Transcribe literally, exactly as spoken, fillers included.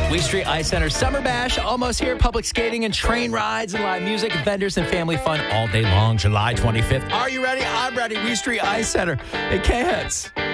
We Street Ice Center Summer Bash almost here. Public skating and train rides and live music, vendors and family fun all day long. July twenty-fifth. Are you ready? I'm ready. We Street Ice Center at K-Hits.